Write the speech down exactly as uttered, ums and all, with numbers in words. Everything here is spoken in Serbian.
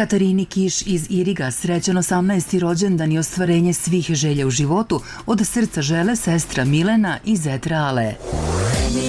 Katarini Kiš iz Iriga srećan osamnaesti rođendan i ostvarenje svih želja u životu od srca žele sestra Milena i zet Rale.